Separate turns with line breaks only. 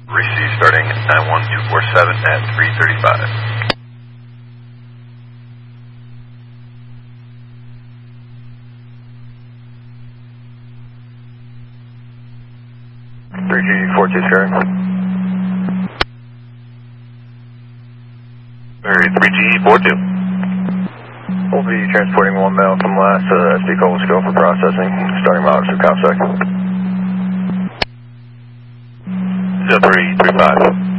Receive starting 91247 at 335. 3G42 Square. Alright, 3G42. We'll be transporting one male from last SD Cold Skill for processing, starting mileage to COPSEC. 0335.